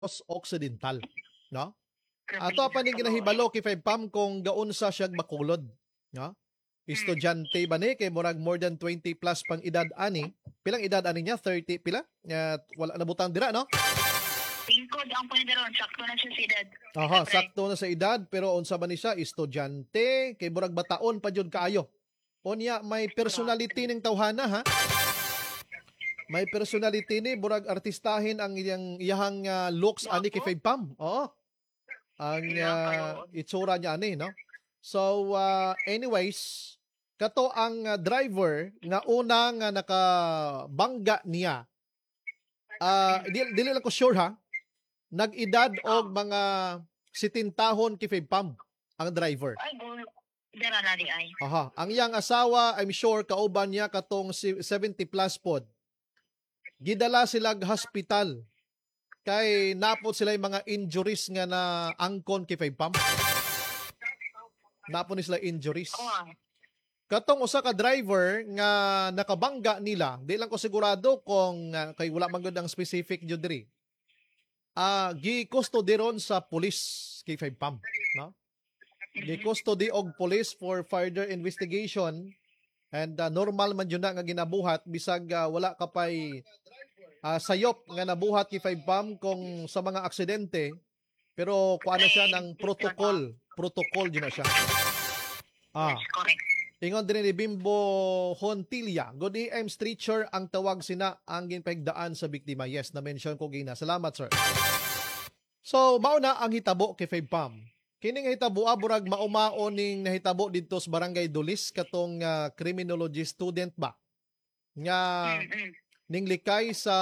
Occidental, no? Grabe. Ato pa ning ginahibalo kay Pam kung gaun sa siyag makulod, no? Estudyante ba ni kay murag more than 20 plus pang edad ani? Pilang edad ani niya? 30 pila? Wala nabutang dira, no? Tingkod ang pwede ron, sakto na siya sa edad. Aha, sakto na sa edad pero unsa ba ni siya? Estudyante kay murag bataon pa jud kaayo. Unya may personality ning tawhana, ha? May personality ni burag artistahin ang iyang looks ani kay Pam. Oo. Ang itsura niya ani, no? So anyways, kato ang driver nga una nga nakabangga niya. Dili lang ko sure, ha. Nag-edad og mga 70 tahon kay Pam ang driver. Ay, dara na di ay. Aha, ang iyang asawa, I'm sure kauban niya katong 70 plus pod. Gidala sila hospital kay napot sila yung mga injuries nga na angkon kay Pam. Napot ni sila injuries. Katong usa ka driver nga nakabangga nila, di lang ko sigurado kung kay wala man gud ang specific jud diri. Gi-custody ron sa police kay Pam, no? Gi-custody og police for further investigation and normal man jud na nga ginabuhat bisag wala ka pay sayop nga nabuhat kay Pam kung sa mga aksidente pero kuha na siya ng protocol yun na siya. Correct. Ingon din ni Bimbo Hontilia, good AM Streetcher ang tawag sina ang ginpagdaan sa biktima. Yes, na-mention ko gina. Salamat, sir. So, mauna ang hitabo kay Pam. Kining hitabo burag maumao ning nahitabo dito sa Barangay Dulis katong criminology student ba nga ning likay sa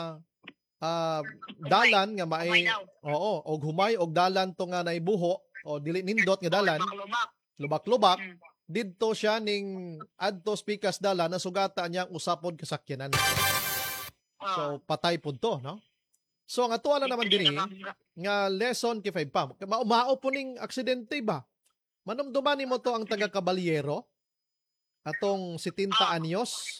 dalan nga maay og humay og dalan to nga naibuho o dili nindot nga dalan lubak-lubak didto siya ning adto spikas dalan na sugata niya ang usapod kasakyanan. So patay pud to, no? So ang atuala naman diri nga lesson kay Pam. Maumao po ning aksidente ba? Manumduman nimo to ang taga Caballero atong 70 anyos.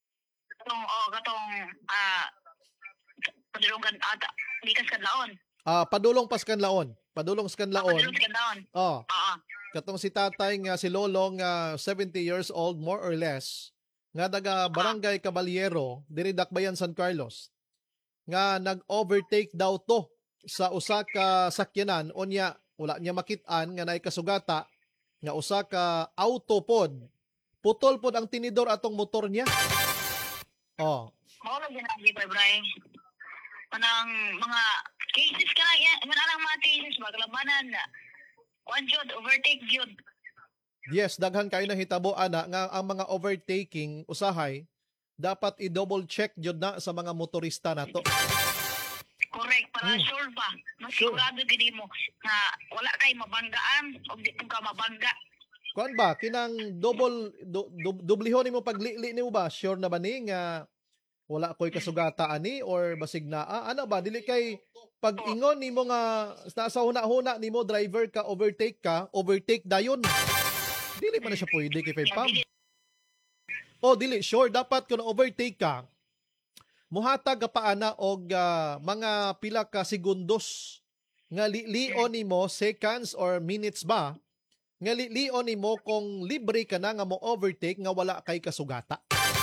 Padulong ata, likas kanlaon. Padulong paskanlaon. Padulong skanlaon. Oh. Katong si tatay nga si Lolo nga 70 years old more or less nga daga Barangay Caballero diri Dakbayan San Carlos nga nag-overtake daw to sa usa ka sakyanan unya wala niya makit-an nga naay kasugata nga usa ka auto pod putol pod ang tinidor atong motor niya. Oh. Mao na ginagi Bray. Manang mga cases ka yan, manang mga cases maglabanan na. One jud overtake jud. Yes, daghan kayo na hitabo ana nga ang mga overtaking usahay dapat i-double check jud na sa mga motorista nato. Correct, para sure ba? Mas sigurado gid mo na wala kay mabanggaan o di ka mabangga. Kuan ba kinang dublihon nimo paglili nimo ba? Sure na ba ni nga wala koy kasugata ani or basig naa? Ano ba dili kay pag ingon nimo nga sa huna-huna nimo driver ka overtake dayon. Dili man na siya pwede kay Pam. Dili sure dapat kun overtake ka muhatag ka paana og mga pila ka segundos nga lion nimo seconds or minutes ba nga lion nimo kung libre ka na nga mo overtake nga wala kay kasugata.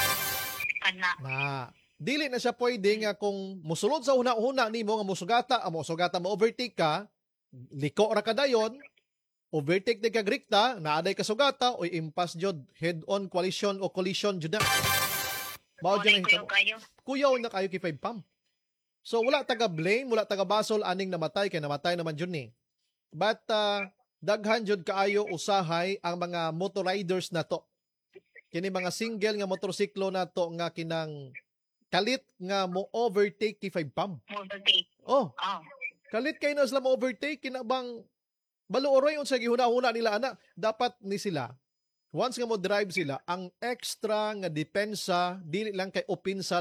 Dili na siya pwede nga kung musulod sa una-una nimo nga musugata mo overtake ka, liko ra ka dayon, overtake di ka grikta, naaday kasugata o impas jud head-on collision jud na. Mao jud na kuyaw na kayo kay Pam. So wala taga blame, wala taga basol aning namatay kay namatay naman jud ni. But daghan jud kaayo usahay ang mga motoriders na to. Kini mga single nga motorsiklo na to nga kinang kalit nga mo overtake kay Pam. Overtake. Kalit kay na sila mo overtake kinabang baluoroy unsa gihuna-huna nila ana dapat ni sila once nga mo drive sila ang extra nga depensa dili lang kay opinsa.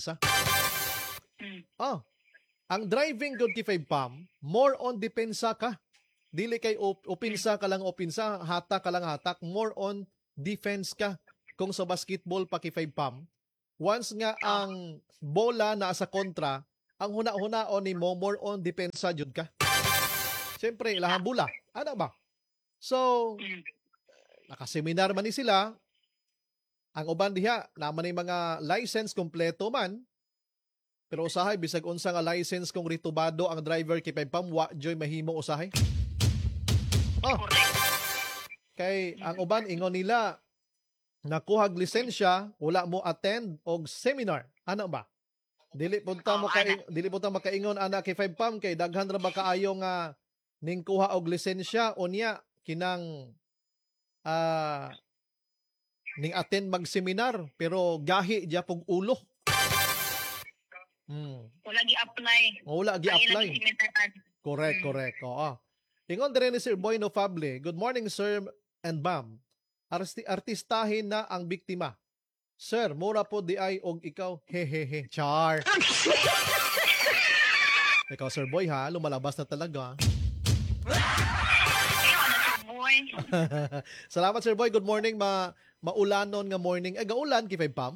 Ang driving good kay Pam more on depensa ka. Dili kay opinsa ka lang hatak ka lang hatak, more on defense ka. Kung sa basketball pa kay Pam once nga ang bola na sa kontra, ang huna-hunaon ni mo more on depensa jud ka. Siyempre, ilahang bula. Ano ba? So, Mm. nakaseminar man ni sila. Ang uban diha, naman ni mga license kompleto man. Pero usahay, bisag unsa nga license kung ritubado ang driver kay pam wa joy mahimo usahay. Oh, Correct. kay ang uban ingon nila nakuhag lisensya, wala mo attend og seminar. Ano ba? Dili punta mo kay dili punta makaingon ana kay 5 pam kay daghan ra ba kaayo nga ning kuha og lisensya unya kinang ning attend mag seminar pero gahi dia pug ulo. Wala gi-apply. Wala Ang gi-apply. ilang simentaran. Correct. Oo. Ingon dire ni Sir Boy Nofable. Good morning, sir and ma'am. Artistahin na ang biktima. Sir, mura po di ay og ikaw. Hehehe. Char. Ikaw, Sir Boy, ha? Lumalabas na talaga. Boy. Salamat, Sir Boy. Good morning. Maulanon nga morning. Gaulan, kifay pam.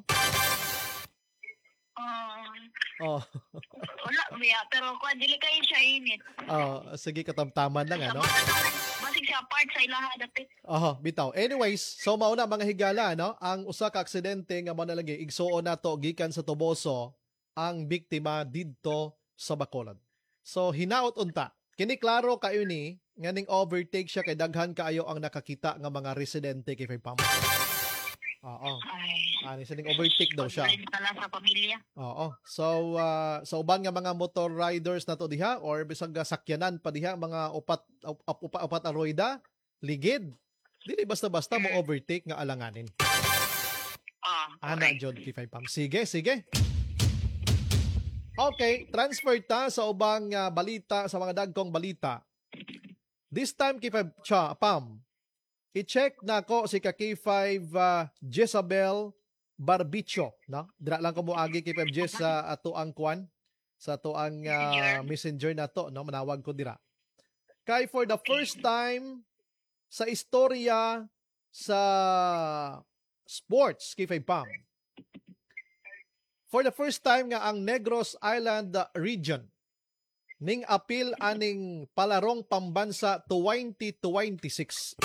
Oh. Wala biya, pero kung dili kayo siya init. Sige, katamtaman lang, ano? Basig siya part sa ilaha dapit. Bitaw. Anyways, so mauna mga higala, no? Ang usa ka aksidente nga mo nalagi, igsuon na to, gikan sa Toboso, ang biktima didto sa Bacolod. So, hinaot unta. Kini klaro kayo ni, nga ning overtake siya kay daghan kaayo ang nakakita nga mga residente kay Pam. Ani sining overtake daw siya. Pala sa pamilya. So sa uban nga mga motor riders nato diha or bisag sakyanan pa diha mga upat aroida, ligid. Dili basta-basta mo overtake nga alanganin. Ana jud kay Pam. Sige. Okay, transfer ta sa ubang balita sa mga dagkong balita. This time kay Pam. I-check na ko si K5 Jezabel Barbicho, no? Dira lang ko moagi kay Pep Jez sa ato ang kwan, sa ato ang messenger na to, no? Manawag ko dira. Kay for the first time sa istorya sa sports kay Pam. For the first time nga ang Negros Island region ning appeal aning palarong pambansa 2026.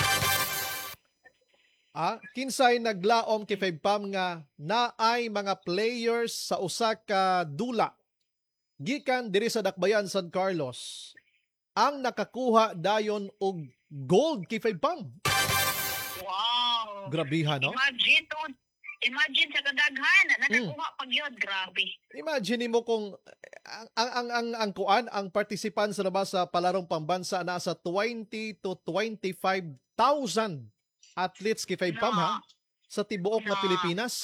Kinsay naglaom kay Pam nga naay mga players sa usa ka dula gikan diri sa Dakbayan, San Carlos ang nakakuha dayon og gold kay Pam. Wow. Grabiha, no? Imagine sa kadaghan nakakuha pag yun, grabe. Imagine mo kung ang kuan ang participants sa labas sa palarong pambansa nasa 20 to 25,000 athletes kay Pam, ha? Sa tibuok na Pilipinas.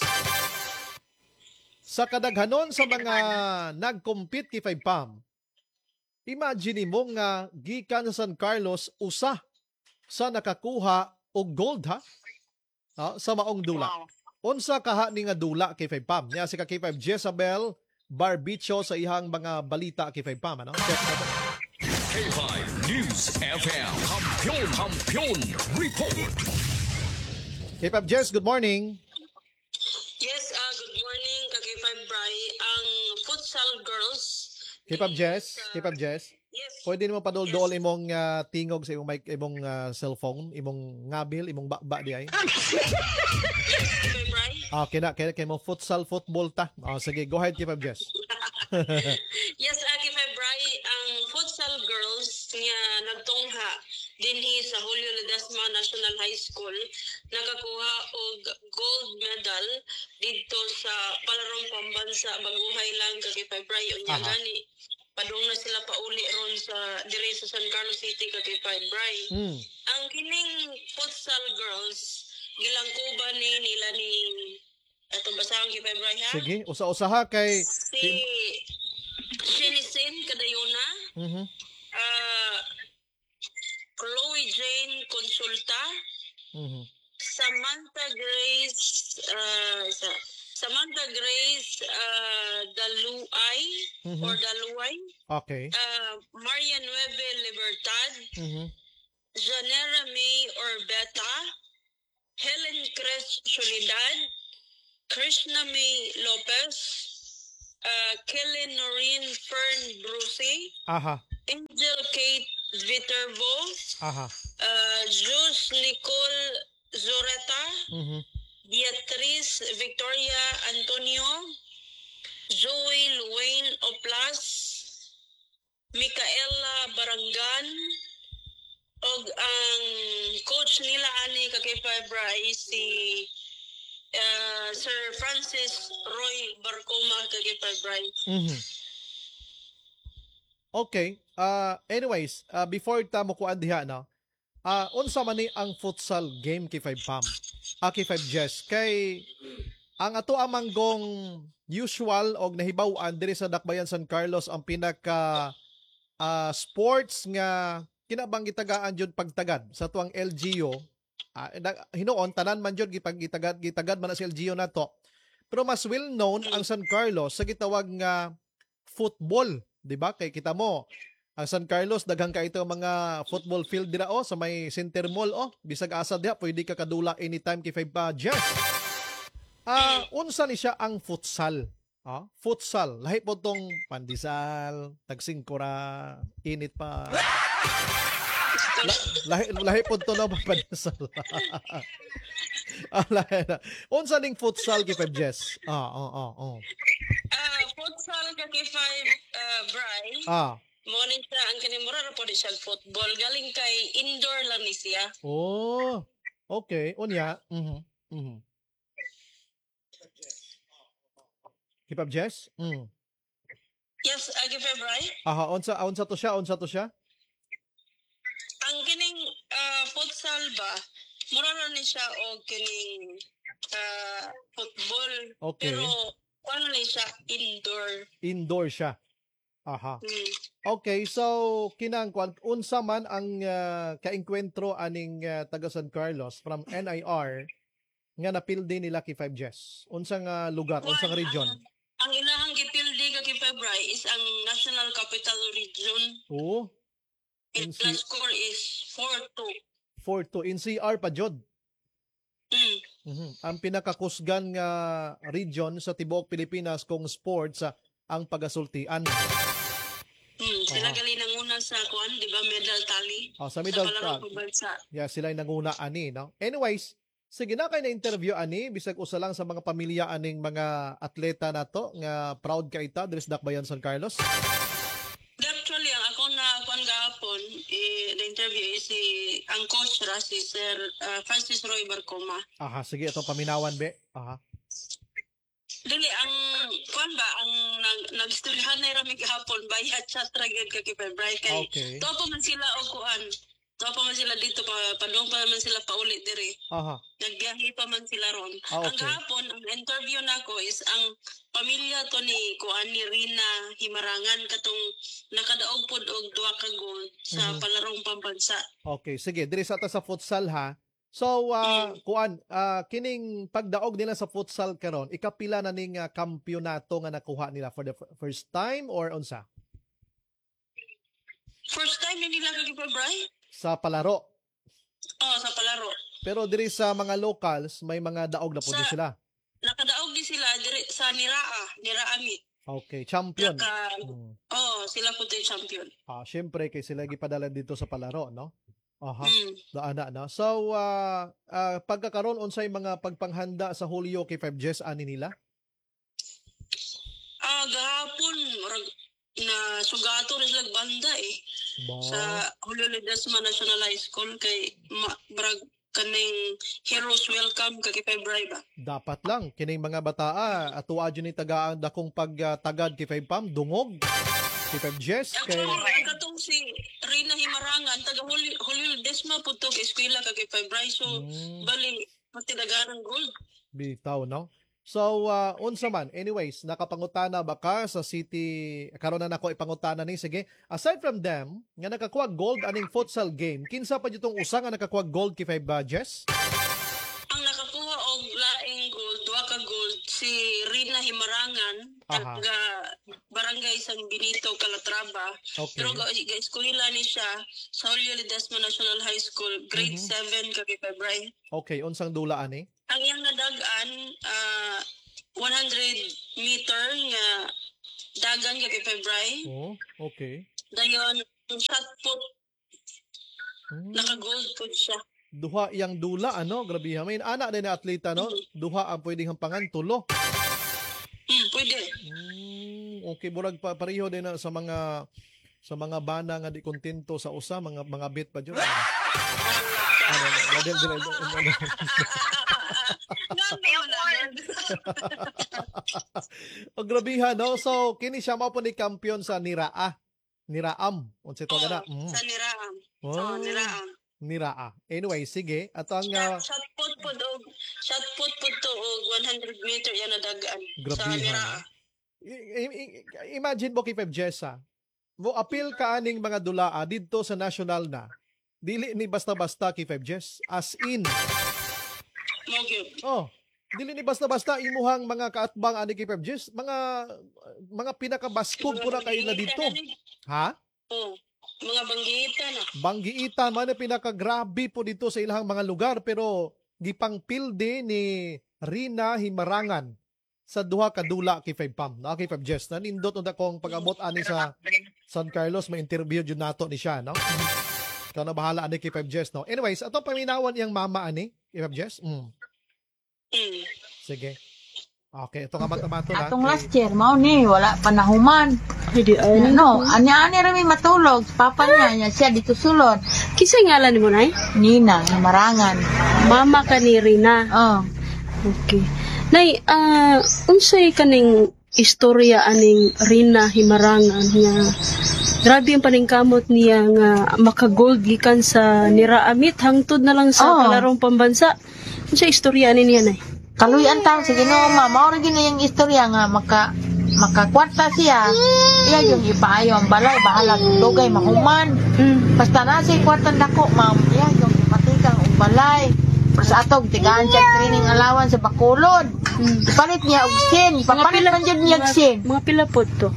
Sa kadaghanon sa mga nag-compete kay Pam, imagine mo nga gikan sa San Carlos usa sa nakakuha og gold, ha? Sa maong dula. Wow. Unsa kaha ni nga dula kay Pam? Niya si K5 Jezabel Barbicho sa ihang mga balita kay Pam, ano? K5 News FM Kampiyon Report. K5 Jez, good morning. Yes, good morning, K5 Bri. Ang futsal girls. K5 Jez. Yes. Pwede mo padol-dol imong tingog sa imong mic, imong cellphone, imong ngabil, imong bakba di ay. K5 Bri. Kaya mo futsal football ta. Sige, go ahead K5 Jez. Yes, K5 Bri. Ang futsal girls nga nagtungha dinhi sa Julio Ledesma National High School nakakuha og gold medal dito sa palarong pambansa baguhay lang K5 Bri. Unya gani padung na sila pauli ron sa diri sa San Carlos City K5 Bri. Ang kining futsal girls gilangkuban nila ni atong basahang K5 Bri, ha? Sige, usa-usaha kay si Shinisin Kadayona. Chloe Jane Consulta. Samantha Grace Daluay or Daluay. Okay. Maria Nueve Libertad. Janera May Orbeta. Helen Cres Solidad. Krishna May Lopez. Kelly Noreen Fern Brucey, Aha. Angel Kate Viterbo, Aha. Jus Nicole Zoreta, Mhm. Beatrice Victoria Antonio, Zoe Luwayne Oplas, Micaela Barangan, og ang coach nila ani kay Febra is si Sir Francis Roy Barcoma kay Febra. Mhm. Okay. Anyways, before ta mo kuan diha no. Unsa man ni ang futsal game kay 5 Pam? Kay 5 Jess kay ang ato amanggong usual og nahibaw-an diri sa Dakbayan San Carlos ang pinaka sports nga kinabang gitagaan jud pagtagad sa tuang LGU. Hinuon tanan man jud gitagad man na si LGU nato. Pero mas well known ang San Carlos sa gitawag nga football, di ba? Kay kita mo ang San Carlos daghang ka ito mga football field dira sa may Center Mall bisag asa diha pwede ka kadula anytime kay 5 Jess. Unsa ni siya ang futsal? Futsal, lahi po tong pandesal, tagsingkura, init pa. lahi po to na pandesal. Unsa ning futsal kay 5 Jess? Futsal kay 5 Bry. Mo ni siya ang kanimura ra po di siya football galing kay indoor lang ni siya. Okay, unya. Keep up, Jess? Yes, kay 5 Bry. Unsa to siya? Ang kining futsal ba, mura na ni siya o kining football. Okay. Pero ano ni siya, indoor. Indoor siya. Okay, so kinang unsa man ang kaengkwentro aning taga San Carlos from NIR nga napildi nila kay 5 Jess. Unsang lugar, unsang region? Ang ilahang gipildi kay February is ang National Capital Region. The score is 4-2. 4-2 NCR pa jud. Ang pinakakusgan nga region sa tibuok Pilipinas kung sports ang pagasultian. Sila gali nanguna sa kuan, di ba, medal tally? Sa medal tally. Yeah, sila yung nanguna ani, no? Anyways, sige na kay na interview ani bisag usa lang sa mga pamilya aning mga atleta nato nga proud kay ta diri sa Dakbayan San Carlos. Actually, ang ako na kuan gahapon, the interview is si ang coach ra si Sir Francis Roy Barcoma. Sige, ito paminawan be. Dili ang kuan ba ang nagstoryahan na rami gahapon bayad chat ra gyud kay February kay topo man sila og kuan. Topo man sila dito padung pa man sila paulit diri. Nagbiyahe pa man sila ron. Ang gahapon ang interview nako is ang pamilya to ni kuan ni Rina Himarangan katong nakadaog pod og 2 ka gold sa palarong pambansa. Okay, sige, diri sa ta sa futsal ha. So, kining pagdaog nila sa futsal karon, ikapila na ning kampyonato nga nakuha nila for the first time or unsa? First time nila kay February? Sa palaro. Sa palaro. Pero diri sa mga locals, may mga daog na po din sila. Nakadaog din sila diri sa Niraa Meet. Okay, champion. Sila po tayo champion. Syempre kay sila gipadala dito sa palaro, no? Daana na. So, pagkakaroon unsay mga pagpanghanda sa Hulyo kay 5 Jess ani nila? Gahapon na sugato rin sila banda sa Julio Ledesma National High School kay brag kaning heroes welcome kay February ba? Dapat lang kining mga bataa atuwa jud ni tagaan dakong pagtagad kay 5 Pam dungog kay 5 Jess kay katong si Rina Himarangan taga Julio Ledesma pud to kay eskwela kay February so bali pati daganang gold. Bitaw no. So, unsa man, anyways, nakapangutana ba ka sa city, karon na nako ipangutana ni, sige, aside from them, nga nakakuha gold aning futsal game, kinsa pa ditong usa nga nakakuha gold kay 5 Jess? Ang nakakuha og laing gold, 2 ka gold, si Rina Himarangan, taga Barangay San Benito, Calatrava. Pero eskwela ni siya sa Julio Ledesma National High School, grade 7 kay February. Okay, unsang dula ani? Ang iyang nadagan 100 meter nga dagan kay February. Oh, okay. Dayon shot put Hmm. naka-gold pud siya. Duha yang dula, ano? Grabe ha. May anak din na atleta, no? Duha ang pwedeng hampangan, tulo. Pwede. Okay, burag pa pareho din na sa mga bana nga di kontento sa usa, mga bit pa jud. O grabe ha, no? So, kini siya mao po ni kampiyon sa Niraam. Unsa to gana? Sa Niraam. Oh, Niraam. Niraa. Anyway, sige. At ang Shot put to og 100 meter yan na dagan sa grabe ha. Niraam. Imagine mo kay Pep Jessa. Mo appeal ka aning mga dulaa didto sa national na. Dili ni basta-basta kay Pep Jess. As in. Mo gyud. Oh, dili ni basta-basta imuhang mga kaatbang ani kay Pep Jess. Mga pinakabaskog po na kayo na dito. Ha? Oh, mga banggita na. Banggiitan man na pinakagrabe po dito sa ilang mga lugar pero gipangpilde ni Rina Himarangan sa duha ka dula kay Pep Pam, na kay Pep Jess. Nanindot unta kong pag-abot ani sa San Carlos, may interview jud nato ni siya, no? Ikaw na bahala ani kay Pep Jess, no? Anyways, ato paminawan iyang mama ani kay Pep Jess. Sige. Okay, ito ka matamato na. Atong last year, mao ni, wala panahuman. Hindi ay. No, anya-anya rami matulog. Papa niya siya dito sulod. Kisay ngalan mo, Nay? Nina, Himarangan. Mama ka ni Rina. Oh, Okay. Nay, unsay kaning istorya aning Rina Himarangan nga grabe ang paningkamot niya nga maka-gold gikan sa Niraamit hangtod na lang sa kalarong pambansa. Unsay istorya ani niya, Nay? kaluyan taon si Ginoo, ma. Mao ra gini yung istorya nga makakwarta siya. Iya yung ipaayo ang balay, bahala dugay mahuman. Basta na siya kwartan dako, ma'am. Iya yung ipatikang og balay. Pero sa atog, tigaan siya training alawan sa Bacolod. Ipalit niya og sin. Ipapalit man dyan niya og sin. Mga pila po to?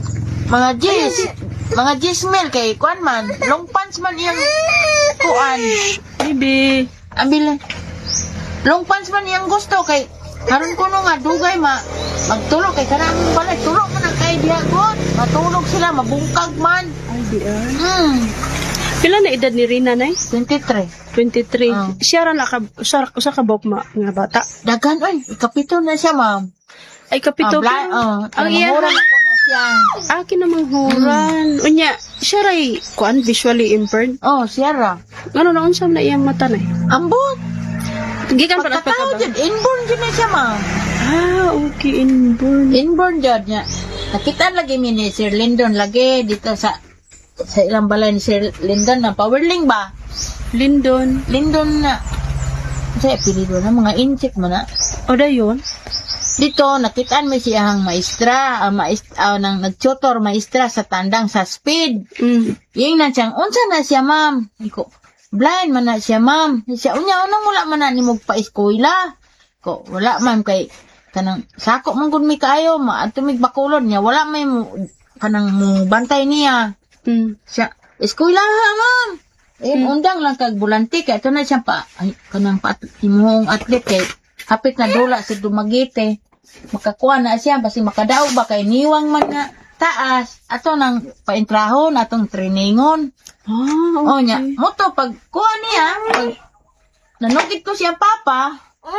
Mga G's mil kay kuan man. Long pants man iyang kuan. Bibi. Ambil. Long pants man iyang gusto kay karon kuno nga dugay magtulog kay kanang balay tulog man ang kay diha god. Matulog sila mabungkag man. Ay, di ay. Pila na edad ni Rina, Nay? 23. 23. Siya ra usa ka bokma nga bata. Dagan oy, kapito na siya, ma'am. Ay kapito pa. Ang iya na na siya. Akin namang huran. Unya, siya ray kuan visually impaired. Oh, siya ra. Ano na unsa na iyang mata, Nay? Ambot. Gikan pa na Pagkatao dyan, inborn dyan na siya, ma'am. Okay, inborn. Inborn dyan niya. Nakita lagi mi ni Sir Lyndon lagi dito sa ilang balay ni Sir Lyndon na powerling ba? Lyndon na sa apelido na mga insect mo na. o dayon. Dito nakitaan mi siyang maestra, nang nagtutor maestra sa tandang sa speed. Yung na siyang unsa na siya, ma'am? Iko blind man na siya, ma'am. Siya unya unang wala man na nimog pa eskwela. Ko wala ma'am kay kanang sako man gud mi kaayo maadtumig Bacolod niya wala may kanang bantay niya. Siya eskwela ha, ma'am. Undang lang kag bulanti kay ato na siya pa kanang imong atlet kay hapit na dula sa Dumaguete. Makakuha na siya basi makadaog ba kay niwang man nga taas ato nang paintrahon atong trainingon. Okay. O nya, moto pag kuha niya, pag nanugit ko siya papa,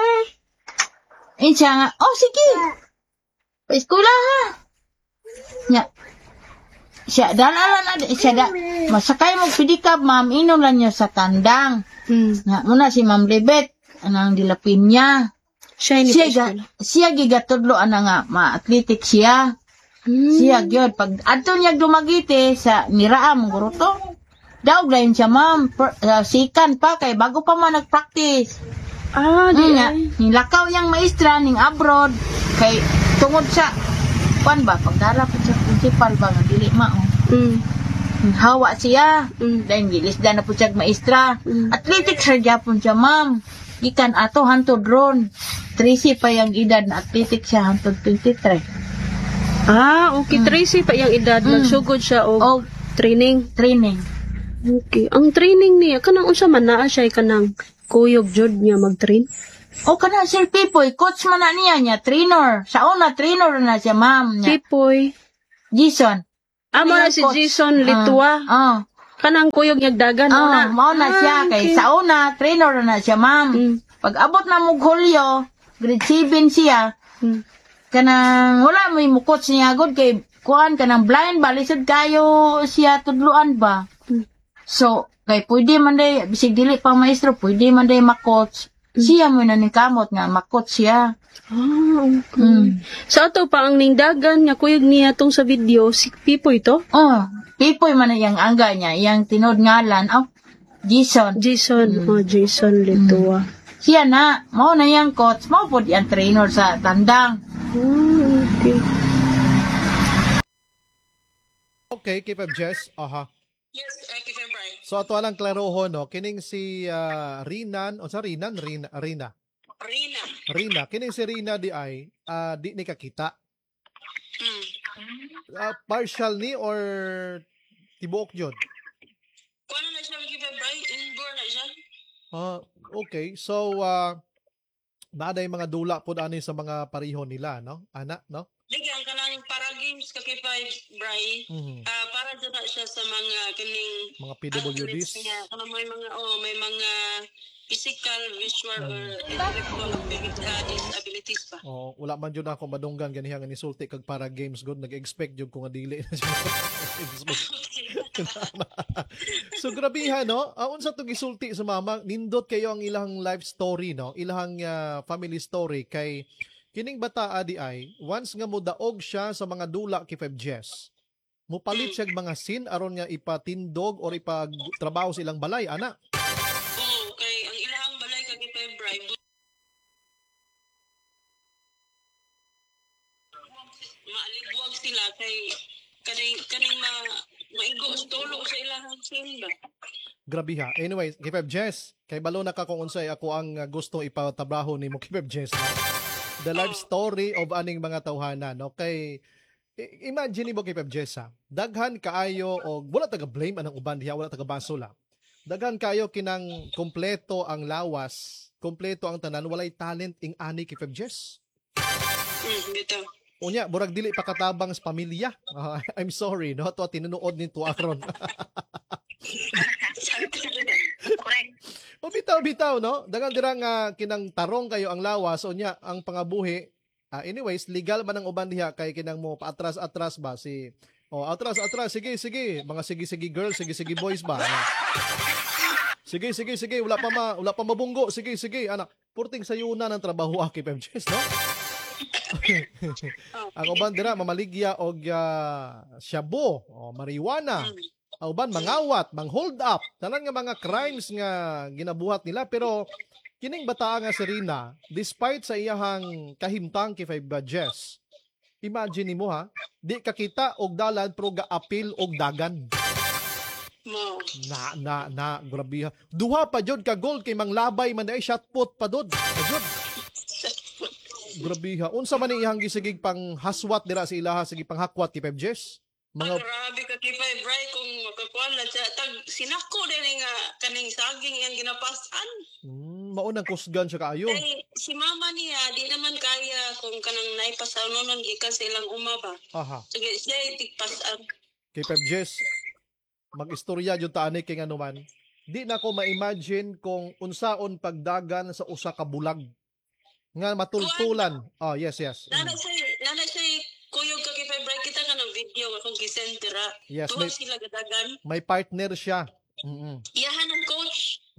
siya nga, oh sige, pa-eskwela ha. Nya, siya, masakay mo pidikab, ma'am, inom lang niya sa tandang. Nga, muna si Ma'am Libet, anang dilapin niya. Siya gigatudlo, nga, ma-athletic siya. Siya, gyud pag adto niya Dumaguete sa Niraam, guro to. Daog lain siya, ma'am. Sikan pa kay bago pa man nag-practice. Nilakaw yang maestra ning abroad kay tungod sa kuan ba pagdara po sa principal ba nga dili mao. Hawa siya. Dahil gilisdan na po siya maestra. Athletics ra gyapon siya, ma'am. Gikan ato hantod ron. 13 pa yang edad na athletics siya hantod 23. Okay. 13 pa iyang edad. Nagsugod siya og training. Okay. Ang training niya, kanang unsa man naa siya kanang kuyog jud niya mag-train? O kanang Sir Pipoy, coach man na niya, trainer. Sa una, trainer na siya, ma'am. Pipoy. Jason. Amo na si Coach. Jason Litua. Kanang kuyog niyagdagan mo na. Mao na siya kay sa una trainer na siya, ma'am. Pag abot na mo Hulyo, grade 7 siya. Kanang wala may mukot niya gud kay kuan kanang blind ba lisod kayo siya tudluan ba. So kay pwede man day bisig dili pa maestro, pwede man day makoach. Siya mo na ni kamot nga makoach siya. Okay. Sa ato pa ang ningdagan nga kuyog niya tong sa video si Pipoy to? Pipoy man na yang angga niya, yang tinod ngalan, Jason. Jason Litua. Siya na, mao na yang coach, mao pod yang trainer sa tandang. Okay. Okay, keep up, Jess. Aha. Yes, Aki Febray. So ato lang klaroho no, kining si Rinan, o sa Rina. Rina, kining si Rina di ay di ni kakita. Partial ni or tibuok jud? Kuano na siya Aki Febray? Inborn na siya. Okay. So naaday mga dula pod ani sa mga pareho nila, no? Ana, no? Lagi ang kanang para games Aki Febray. Para dyan na siya sa mga kining Mga PWDs. Kanang may mga physical, visual, or intellectual disabilities pa. Wala man jud ako madunggan ganihang inisulti kag para games good nag-expect jud ko nga dili na siya. So grabiha no, unsa tong gisulti sa mama, nindot kayo ang ilang life story no, ilang family story kay kining bata di ay once nga modaog siya sa mga dula kay 5 Jess. Mupalit siya mga scene aron nga ipatindog or ipagtrabaho sa ilang balay ana. Kay ang ilang balay kay Febray maaligwag sila kay kaning maigo tulog sa ilahang scene ba. Grabiha. Anyway, kay 5 Jess, kay balo na ka kung unsay ako ang gusto ipatrabaho nimo kay 5 Jess. No? The life story of aning mga tawhana no kay imagine mo kay 5 Jess ha. Daghan kaayo og wala taga blame anang uban diha, wala taga basula. Daghan kayo kinang kompleto ang lawas, kompleto ang tanan, walay talent ing ani kay 5 Jess. Dito. Unya, burag dili pa katabang sa pamilya. I'm sorry, no? To tinunood nito aron. Correct. O bitaw, no? Dagan dirang kinang tarong kayo ang lawas, unya, ang pangabuhi. Anyways, legal man ang uban diha kay kinang mo paatras-atras ba si atras, sige, mga sige girls, sige boys ba. Sige, wala pa mabunggo, sige, anak. Purting sayuna ng trabaho kay 5 Jess, no? Ang uban dira mamaligya og shabu o marijuana. Ang uban mangawat, mang-hold up, tanan nga mga crimes nga ginabuhat nila pero kining bata nga si Rina, despite sa iyahang kahimtang kay 5 Jess. Imagine mo ha, di kakita og dalan pero ga-appeal og dagan. Grabe ha. Duha pa jud ka gold kay manglabay man ay shot put pa dod. Grabe ha. Unsa man iyang gisigig pang haswat dira sa ilaha sige pang hakwat kay 5 Jess? Grabe ka kay Febray kung makakuan na siya tag sinako din nga kaning saging yang ginapasan. Mao nang kusgan siya kaayo. Ay, si mama niya di naman kaya kung kanang naipasaw nonon gikan sa ilang uma ba. Sige, siya itigpasan. Kay 5 Jess, mag-istorya jud ta ani kay nganuman. Di na ko ma-imagine kung unsaon pagdagan sa usa ka bulag nga matultulan. Yes. Nana say kuyog ka kay Febray kita ka ng video akong gisentira. Yes, tuwa sila gadagan. May partner siya. Iyahan ng coach.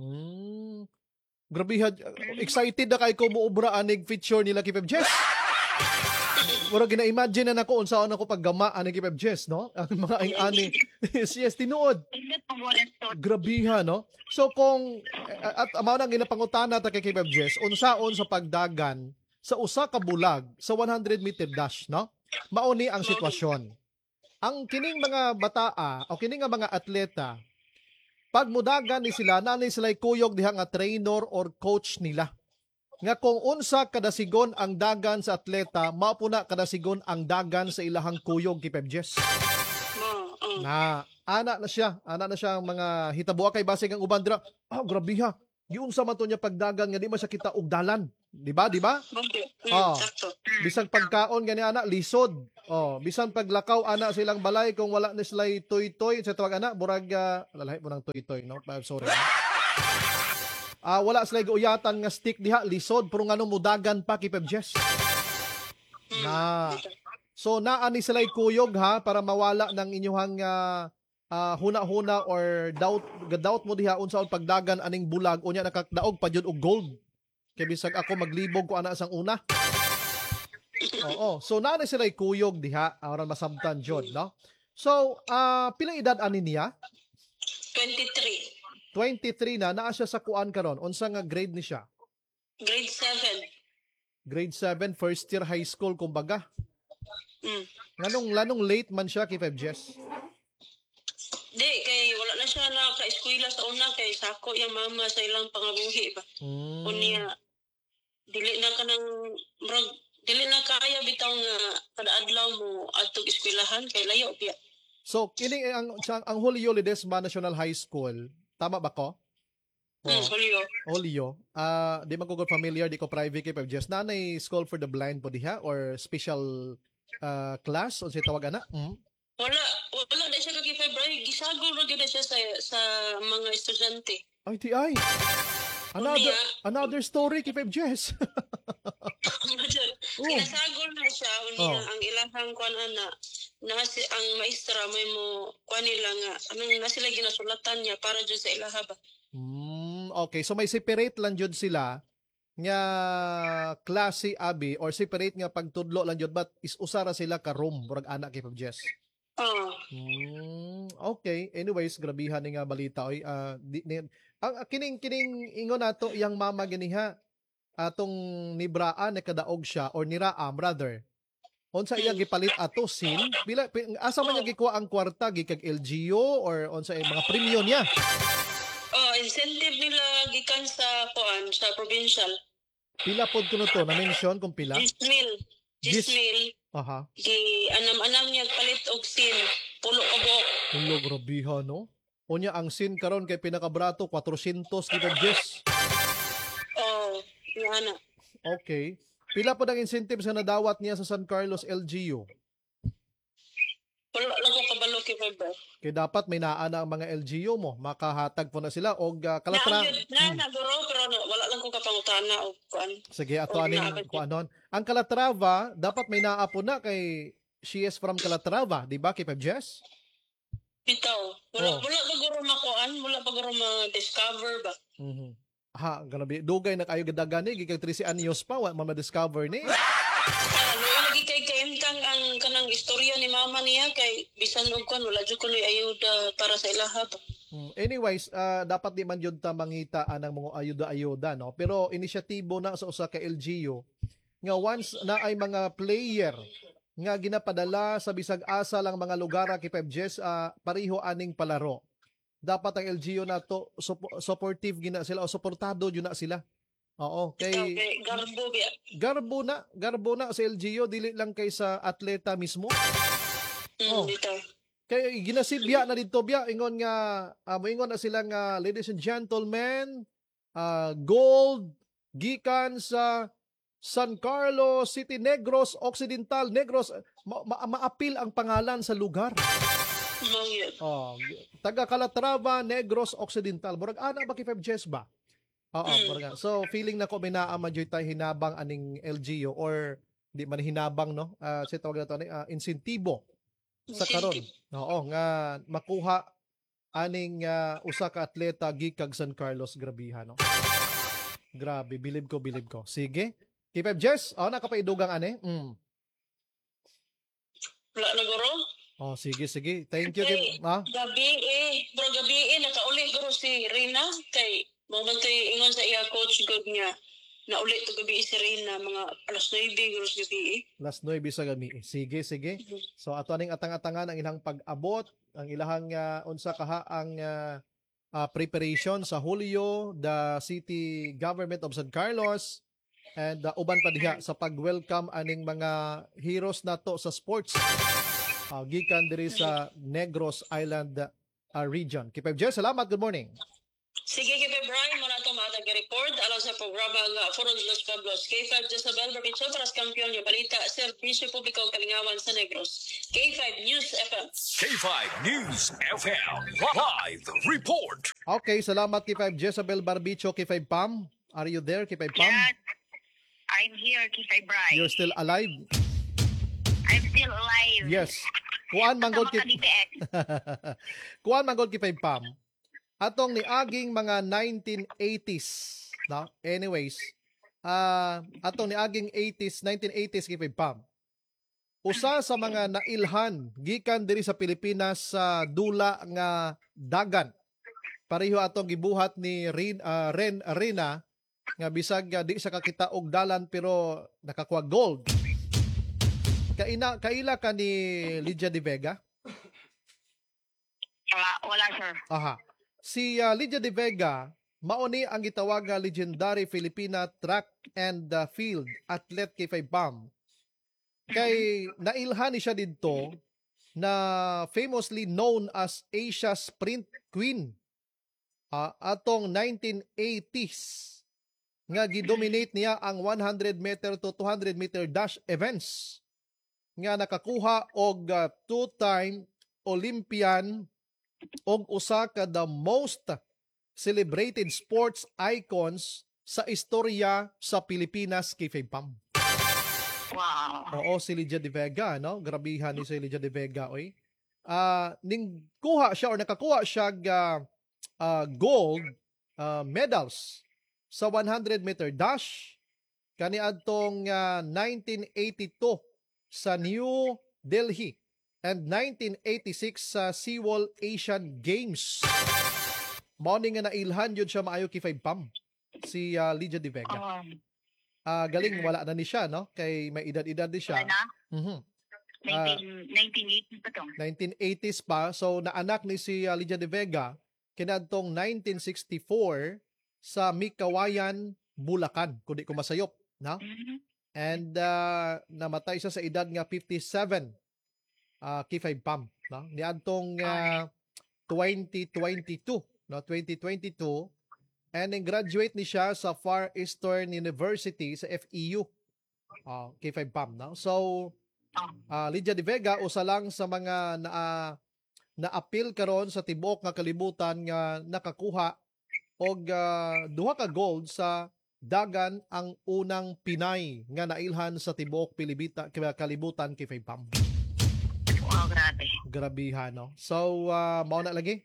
Grabe ha. Excited na kay ko muobra anig feature nila kay 5 Jess. Pero gina-imagine na nako unsaon ako paggama ani kay 5 Jess, no? Ang mga ani. Yes, tinuod. Grabe ha, no? So kung at amo nang ginapangutana ta kay 5 Jess, unsaon sa pagdagan sa usa ka bulag sa 100 meter dash, no? Mauni ang sitwasyon. Ang kining mga bataa o kining mga atleta, pag mudagan ni sila, nanay sila'y kuyog diha nga trainer or coach nila. Nga kung unsa kadasigon ang dagan sa atleta, maupuna kadasigon ang dagan sa ilahang kuyog kay 5 Jess. Ana na siya ang mga hitabuha kay basig ang uban dira. Grabe ha. Giunsa man to niya pagdagan nga di man siya kita og dalan. Di ba? Okay. Ah. Sakto. Bisag pagkaon gani ana lisod. Bisan paglakaw ana silang balay kung wala na sila toy-toy sa tawag ana murag lalahi mo ng toy-toy no. Sorry. Wala sila giuyatan nga stick diha lisod pero ngano mudagan pa kipeb Jess. Na. So naa ni sila kuyog ha para mawala ng inyuhang huna-huna or doubt mo diha unsa ang pagdagan aning bulag unya nakakdaog pa jud og gold. Kaya bisag ako maglibog ko ana sang una. Oo. So naa ni sila kuyog diha aron masabtan jud no. So pilang edad ani niya? 23. 23 na naa siya sa kuan karon. Unsa nga grade ni siya? Grade 7. Grade 7 first year high school kumbaga. Lanong late man siya kay 5 Jess. Di, kay wala na siya naka-eskwela sa una kay sako yung mama sa ilang pangabuhi ba. Unya, dili na kaya bitaw nga kada adlaw mo adtog eskwelahan kay layo biya. So kini ang Julio Ledesma National High School, tama ba ko? Julio. Di man ko familiar, di ko private kay 5 Jess. Nanay school for the blind po diha or special class o si tawag ana? Wala na siya kay February. Gisagol ra gyud siya sa mga estudyante. Ay, ti ay. Another story kay 5 Jess. Sinasagol na siya unya ang ilahang kuan ana ang maestra may mo kuan nila nga na sila ginasulatan niya para jud sa ilaha ba. Okay, so may separate lang jud sila nga klase abi or separate nga pagtudlo lang jud but is usara sila ka room murag anak kay 5 Jess. Okay. Anyways, grabihan ni nga balita oy. Ang kining ingon nato yang mama ganiha atong nibraan na kadaog siya or niraam rather. Unsa iya gipalit ato sin? Asa man niya gikuha ang kwarta gikag LGU or unsa mga premium niya? Incentive nila gikan sa kuan sa provincial. Pila pod kuno to na mention kung pila? 10,000. Aha. Anam niya palit og sin, pulo ka buok. Hello, grabiha, no? Unya, ang sin karon kay pinakabrato, 400 kita Jess. Yana. Okay. Pila po ang incentives na nadawat niya sa San Carlos LGU? Wala lang ko kabalo kay February. Kaya dapat may naana ang mga LGU mo. Makahatag po na sila o kalatra. Naguro, pero wala lang ko kapangutana o kuan. Sige, ato aning kuanon. Ang Calatrava, dapat may naa po na kay she is from Calatrava. Di ba, kay 5 Jess? Bitaw. Wala pa guro makuan. Wala pa guro ma-discover ba? Ganabi. Dugay na kayo gadagani. Gikag 13 anyos pa. Wala ma-discover ni. Lagi kay kaimtang ang kanang istorya ni mama niya kay bisan og kon wala jud ko ni ayuda para sa ilaha ba. Anyways, dapat di man jud ta mangita anang mga ayuda-ayuda no. Pero inisyatibo na sa usa ka LGU nga once na ay mga player nga ginapadala sa bisag asa lang mga lugar kay 5 Jess pareho aning palaro. Dapat ang LGU na to supportive gina sila o suportado jud na sila. Oo, kay garbo na sa LGU dili lang kay sa atleta mismo. Kay ginasibya na dito biya ingon nga moingon na sila nga ladies and gentlemen, gold gikan sa San Carlos City, Negros Occidental, Negros maapil ang pangalan sa lugar. Taga Calatrava, Negros Occidental. Murag ana ba kay 5 Jess ba? Murag. So feeling na ko may naama jud tay hinabang aning LGU or di man hinabang no. Sa tawag nato ni insentibo sa karon. Oo nga makuha aning usa ka atleta gikag San Carlos grabiha no. Grabe, bilib ko. Sige. Kay 5 Jess, nakapaidugang ane. Wala na guro. Sige. Thank you. Gabi nakauli guro si Rina kay mamantay ingon sa iya coach good niya. Nauli to gabi si Rina mga alas 9 guro sa gabi. Alas 9 sa gabi. Sige. So ato aning atang-atangan ang ilang pag-abot, ang ilahang unsa kaha ang preparation sa Julio, the City Government of San Carlos, and uban pa diha sa pag-welcome aning mga heroes nato sa sports. Gikan diri sa Negros Island region. Kay 5 Jess, salamat. Good morning. Sige, kay February mo na ito matag report alam sa programa nga Foron de los Pueblos. K5 Jezabel Barbicho para sa kampiyon yung balita, Servisyo Publiko Kalingawan sa Negros. K5 News FM. K5 News FM live report. Okay, salamat K5 Jezabel Barbicho, K5 Pam. Are you there, K5 Pam? Yes, I'm here, Kifay Bray. You're still alive? I'm still alive. Yes. Kuan manggod Kasama ka kay DTX. Kuan manggod K5 Pam. Atong niaging mga 1980s, no? Anyways, atong niaging 1980s K5 Pam. Usa sa mga nailhan gikan diri sa Pilipinas sa dula nga dagan. Pareho atong gibuhat ni Rena nga bisag di sa kakita og dalan pero nakakuha gold. Kaila ka ni Lydia De Vega? Wala, sir. Aha. Si Lydia De Vega mao ni ang gitawag nga legendary Filipina track and field athlete kay Pam. Kay nailhan ni siya didto na famously known as Asia Sprint Queen. Atong 1980s nga gidominate niya ang 100 meter to 200 meter dash events nga nakakuha og two-time Olympian og usa ka the most celebrated sports icons sa istorya sa Pilipinas kay Pam. Wow. Oo, si Lydia De Vega, no? Grabihan ni si Lydia De Vega, oy. Ning kuha siya or nakakuha siya gold medals sa 100 meter dash kaniadtong 1982 sa New Delhi and 1986 sa Seoul Asian Games. Morning nga nailhan yun siya maayo kay Pam si Lydia De Vega. Galing wala na ni siya, no? Kay may edad-edad din siya. Wala na? Mhm. 1980 pa to. 1980s pa. So naanak ni si Lydia De Vega kinadtong 1964 sa Mikawayan, Bulacan, kundi ko masayop, no? And namatay siya sa edad nga 57. K5 Pam, no? Niadtong 2022, no? 2022. And then graduate ni siya sa Far Eastern University sa FEU. K5 Pam, no? So Lydia De Vega usa lang sa mga na-appeal karon sa tibuok nga kalibutan nga nakakuha og duha ka gold sa dagan ang unang Pinay nga nailhan sa tibuok kalibutan kay Pam. Wow, grabe. Grabihan, no? So mao na lagi.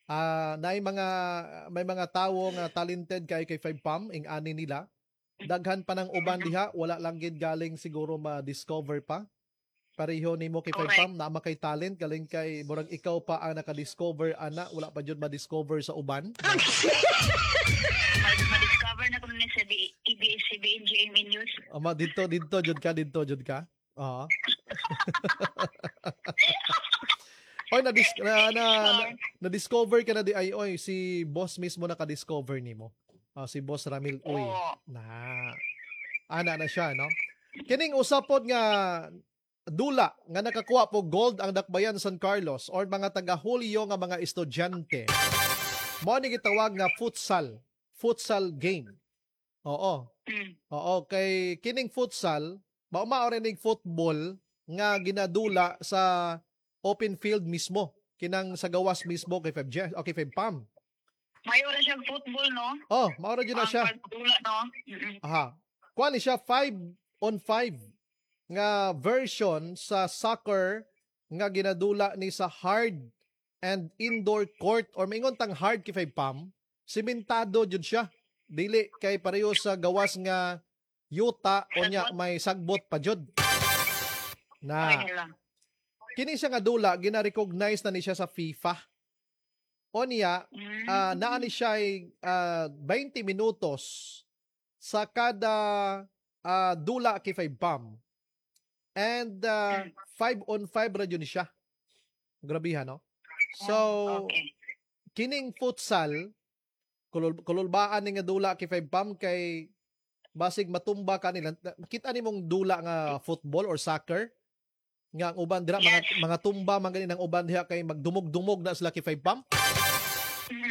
May mga tawo nga talented kay Pam ing ani nila. Daghan pa ng uban diha, wala lang gid galing siguro ma-discover pa. Pareho nimo kay Pam na kay talent galing kay murag ikaw pa ang naka-discover ana, wala pa jud ma-discover sa uban. Ma-discover na kuno ni sa ABS-CBN GMA News. Dito jud ka. Oo. Oy na-discover ka na di ay oy si boss mismo naka-discover nimo. Si Boss Ramil Uy. Ana na siya, no? Kining usapod nga dula nga nakakuha po gold ang Dakbayan San Carlos or mga taga-Hulyo nga mga estudyante. Mao ni gitawag nga futsal game. Oo. Kay kining futsal, mao rin football nga ginadula sa open field mismo, kinang sa gawas mismo kay Pam. Mayo na siyang football, no? Mao ra na siya. Pagdula, no? Aha. Kuha ni siya 5-on-5 nga version sa soccer nga ginadula ni sa hard and indoor court or maingon tang hard kay Pam, simentado jud siya. Dili kay pareho sa gawas nga yuta o nya may sagbot pa jud. Na kini siya nga dula gina-recognize na ni siya sa FIFA. O niya naa ni siya 20 minutos sa kada dula kay Pam. And 5-on-5 ra yun siya. Grabihan, no? So, kining futsal, kululbaan ni nga dula kay Pam kay basig matumba ka nila. Kita ni mong dula nga football or soccer nga ang uban dira mga tumba man ganin ang uban diha kay magdumog-dumog na sila kay Pam.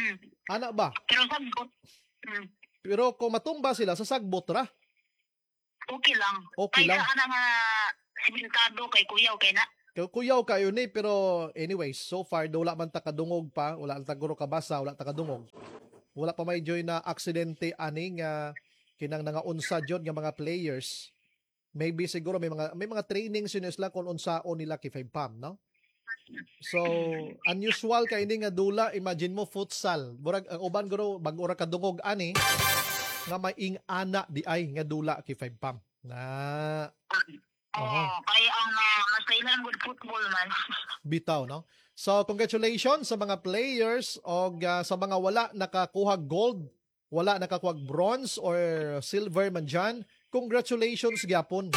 Ana ba? Pero sagot, Pero kung matumba sila sa sagbot ra. okay lang. Okay lang. Kaya nga simentado kay kuyaw kay na. Kuyaw kayo ni, pero anyways, so far, wala man ta kadungog pa, wala ta guro kabasa, wala ta kadungog. Wala pa may joy na aksidente ani nga kinang nangaunsa jud nga mga players. Maybe siguro may mga trainings yun sila kung unsaon nila kay 5 pam, no? So, unusual kay ini nga dula, imagine mo futsal. Burag ang uban guro bag-ora kadungog ani nga maing ana di ay nga dula kay 5 pam. Na Oo, kaya ang mas kailan good football man. bitaw, no? So, congratulations sa mga players o sa mga wala nakakuha gold, wala nakakuha bronze or silver man dyan. Congratulations, gyapon.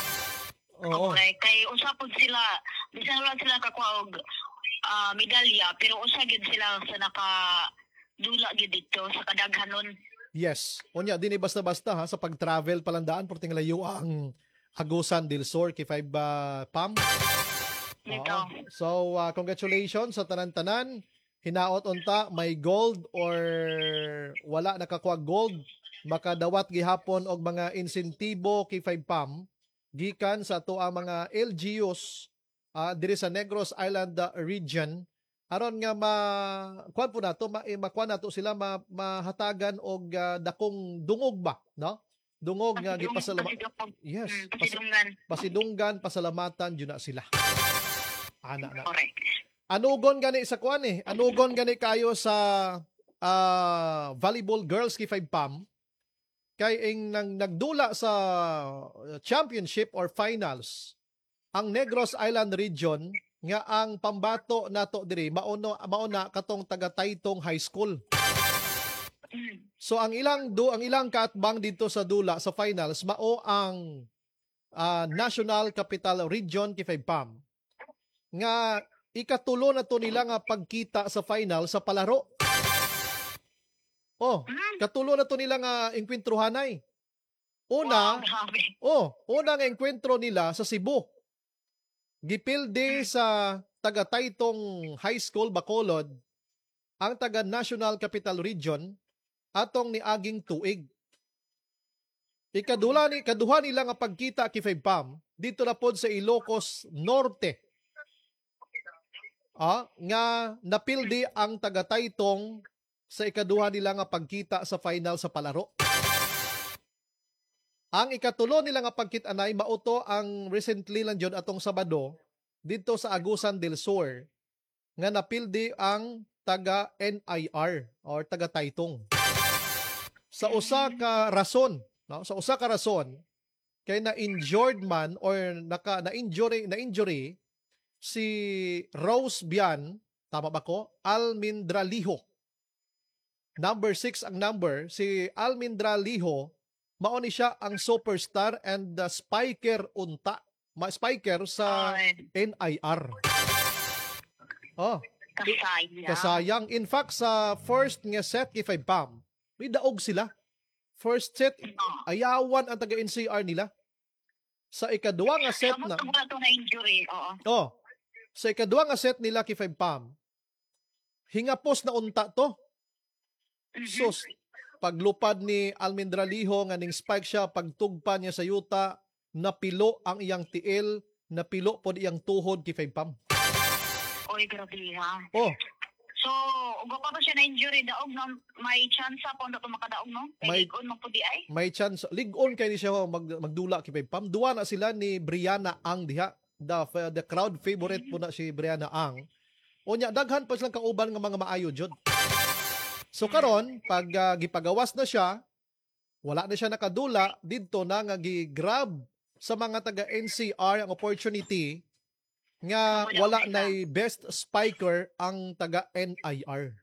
Oo. Okay, kay usapod sila, bisan wala sila kakuha og medalya, pero usa gyud sila sa nakadula gyud dito sa kadaghanon. Yes. Unya, di ni basta-basta ha, sa pag-travel palandaan, porting layo ang Agusan del Sur kay 5 pam. Dito. So, congratulations sa tanan-tanan. Hinaot unta, may gold or wala nakakuha gold. Makadawat gihapon og mga insentibo kay 5 pam. Gikan sa ato ang mga LGUs diri sa Negros Island region. Aron nga kuan po nato, makuha nato sila mahatagan og dakong dungog ba, no? Dungog nga gipasalamatan. Yes, pasidunggan, pasalamatan jud na sila. Ana na. Correct. Anugon gani sa kuan eh. Anugon gani kayo sa volleyball girls kay 5 pam. Kay nagdula sa championship or finals ang Negros Island region nga ang pambato nato diri mauna katong taga Taytong High School. So ang ilang kaatbang dito sa dula sa finals mao ang National Capital Region kay 5 pam. Nga ikatulo na to nila nga pagkita sa final sa palaro. Oh, katulo na to nila nga engkwentruhanay. Una nga engkwentro nila sa Cebu. Gipilde sa taga Taytong High School Bacolod ang taga National Capital Region atong niaging tuig. Kaduha nila nga pagkita kay 5 pam dito na pod sa Ilocos Norte. Nga napildi ang taga Taytong sa ikaduha nila nga pagkita sa final sa palaro. Ang ikatulo nila nga pagkit-anay mauto ang recently lang jud atong Sabado dito sa Agusan del Sur nga napildi ang taga NIR or taga Taytong. Sa usa ka rason kay na-injured man or na-injury si Rose Bian, tama ba ko? Almindraliho. Number 6 ang number, si Almindraliho, mao ni siya ang superstar and the spiker spiker sa NIR. Kasayang. In fact, sa first nga set kay 5 pam, may daog sila. First set, ayawan ang taga-NCR nila. Sa ikaduwa nga set na... sa ikaduwa nga set nila kay 5 pam, hingapos na unta to. Sus, paglupad ni Almindraliho nga ning spike siya, pagtugpa niya sa yuta, napilo ang iyang tiil, napilo pod iyang tuhod kay 5 pam. Oy, grabe ha. So, ugo pa ba siya na injury daog no? May chance pa na makadaog no? Ligon mo pudi ay? May chance. Ligon kay ni siya magdula kay 5 pam. Duwa na sila ni Brianna Ang diha. The crowd favorite po na si Brianna Ang. Unya daghan pa silang kauban nga mga maayo jud. So karon pag gipagawas na siya, wala na siya nakadula, didto na nga gi-grab sa mga taga NCR ang opportunity nga wala na best spiker ang taga NIR.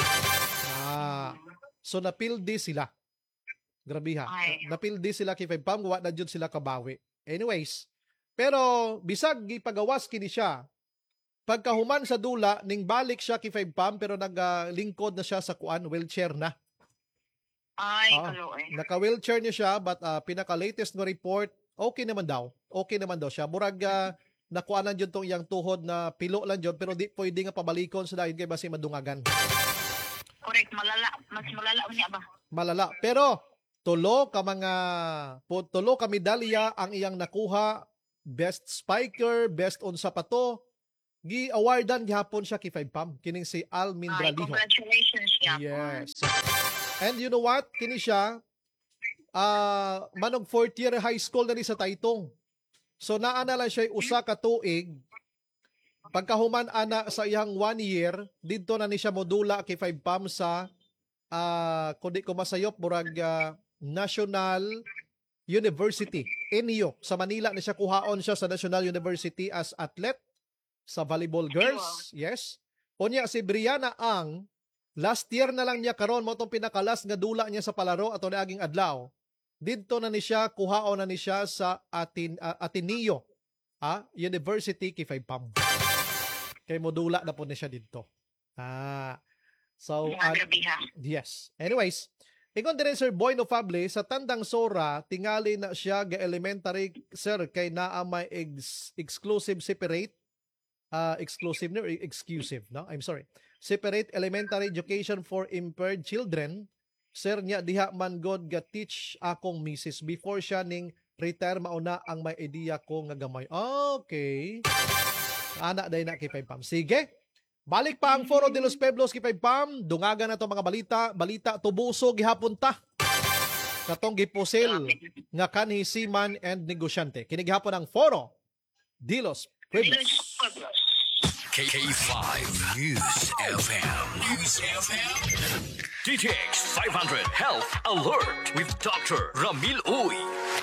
So napildi sila. Grabe ha. Napildi sila kay 5 pam, wala na jud sila kabawi. Anyways, pero bisag gipagawas kini siya, pagkahuman sa dula ning balik siya kay 5 pam pero naglingkod na siya sa wheelchair na. Naka-wheelchair niya siya but pinaka-latest na report, okay naman daw. Okay naman daw siya. Murag nakuanan jud tong iyang tuhod na pilo lang jud pero di pwede nga pabalikon sa dayon kay basi madungagan. Correct, malala. Mas malala niya ba? Malala. Pero tulo ka medalya ang iyang nakuha, best spiker, best on sapato. Gi-awardan gihapon siya kay 5 Pam. Kining si Almin Ay, Draliho. congratulations siya. Yes. And you know what? Kini siya, manog 4th year high school na ni sa Taytong. So naana lang siya usa ka tuig. Pagkahuman ana sa iyang 1 year, dito na ni siya modula kay 5 Pam sa kundi ko masayop murag National University NU sa Manila na siya kuhaon siya sa National University as athlete sa volleyball girls. Yes. Unya si Brianna Ang last year na lang niya karon mo tong pinakalas nga dula niya sa palaro ato niaging adlaw. Didto na ni siya kuhaon na ni siya sa Ateneo University kay 5 Pam. Kay modula na po ni siya didto. So yes. Anyways, ingon din Sir Boy no Fable sa Tandang Sora tingali na siya ga elementary sir kay naa may exclusive separate separate elementary education for impaired children. Sir niya diha man god ga teach akong misis before siya ning retire mauna ang may idea ko nga gamay. Okay. Ana day na kay 5 Pam. Sige. Balik pa ang Foro de los Pueblos kay 5 Pam. Dungaga na to mga balita tubuso gihapon ta. Katong gipusil nga kanhi seaman and negosyante. Kini gihapon ang Foro de los Pueblos. K5 News FM. DTX 500 Health Alert with Dr. Ramil Uy.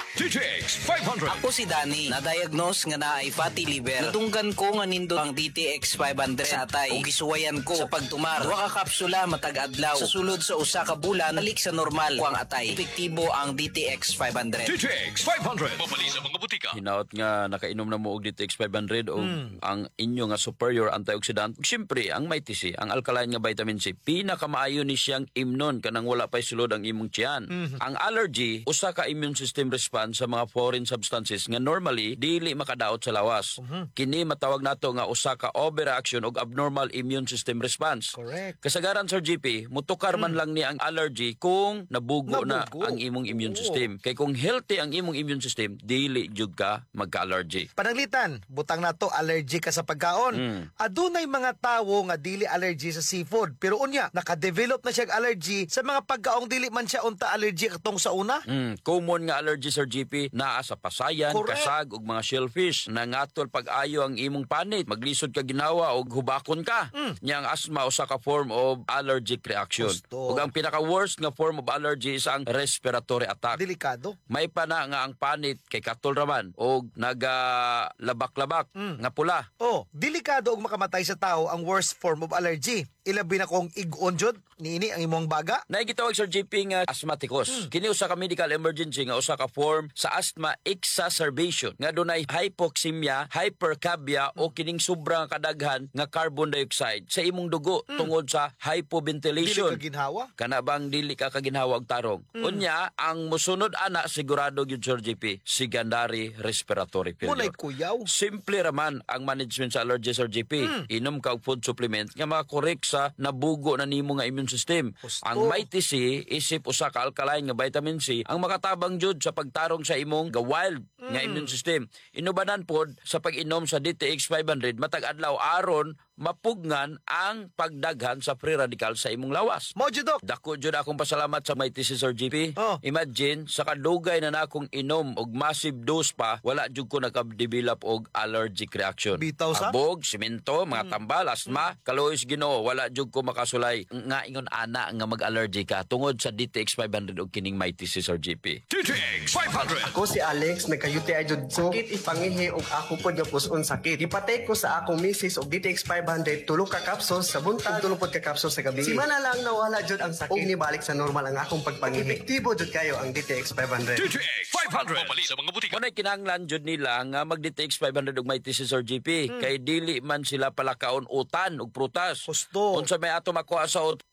DTX 500. Ako si Danny, na-diagnose nga na ay fatty liver. Natunggan ko nga nindo ang DTX 500 sa atay. O gisuwayan ko sa pagtumar. Duha ka kapsula matag adlaw. Sa sulod sa usa ka bulan, balik sa normal ko ang atay. Epektibo ang DTX 500. DTX 500. Mabali sa mga butika. Hinaot nga nakainom na mo og DTX 500 o ang inyo nga superior antioxidant. Siyempre, ang Mighty ang alkaline nga vitamin C, pinakamaayo ni siyang imnon kanang wala pa'y sulod ang imong tiyan. Ang allergy, usa ka immune system response sa mga foreign substances nga normally dili makadaot sa lawas. Kini matawag nato nga usa ka overreaction og abnormal immune system response. Correct. Kasagaran Sir GP, mutukar man lang ni ang allergy kung nabugo na ang imong immune system. Kay kung healthy ang imong immune system, dili jud ka magka-allergy. Pananglitan, butang na to allergy ka sa pagkaon. Adunay mga tawo nga dili allergy sa seafood, pero unya naka-develop na siya allergy sa mga pagkaong dili man siya unta allergy katong sa una. Common nga allergy Sir GP naa sa pasayan, Correct. kasag ug mga shellfish. Nangatol pag-ayo ang imong panit, maglisod ka ginawa og hubakon ka. Nya ang asthma usa ka form of allergic reaction. Gusto. Ug ang pinaka-worst nga form of allergy is ang respiratory attack. Delikado. May pa na nga ang panit kay katol raman og nagalabak-labak nga pula. Delikado og makamatay sa tao ang worst form of allergy. Ilabi na kong ig-on jud niini ang imong baga. Naigitawag Sir GP nga asthmaticus. Kini usa ka medical emergency nga usa ka form sa asthma exacerbation nga dunay hypoxemia, hypercapnia o kining sobrang kadaghan nga carbon dioxide sa imong dugo tungod sa Dili hypoventilation. ka ginhawa. Kana bang dili ka kaginhawa og tarong? Unya, ang musunod ana sigurado gyud Sir GP, secondary respiratory Munay failure. kuyaw. Simple raman ang management sa allergy Sir GP. Inom ka og food supplement nga makakorek sa nabugo na nimo nga immune system. Gusto. Ang Mighty C isip usa ka alkaline nga vitamin C ang makatabang jud sa pagtarong sa imong wild nga immune system. Inubanan pod sa pag-inom sa DTX 500 matag adlaw aron mapugnan ang pagdaghan sa free radical sa imong lawas. Mo jud dok. Dako jud akong pasalamat sa Mighty C Sir GP. Oh. Imagine sa kadugay na akong inom og massive dose pa, wala jud ko naka-develop og allergic reaction. Bitaw sa? Abog, simento, mga tambal, asma, kalois Ginoo, wala jud ko makasulay nga ingon ana nga mag-allergy ka tungod sa DTX 500 og kining Mighty C Sir GP. DTX 500. Ako si Alex, nagka-UTI jud sakit ipangihi og ako pod nga puson sakit. Gipatay ko sa akong misis og DTX 500 tulong ka capsules sa buntag tulong pod ka capsules sa gabi. Simana lang nawala jud ang sakit. Og nibalik sa normal ang akong pagpangihi. Epektibo jud kayo ang DTX 500. DTX 500. Mabali sa mga butika. Munay kinahanglan jud nila nga mag DTX 500 og Mighty C Sir GP kay dili man sila palakaon utan og prutas. Gusto. Unsa may ato makuha sa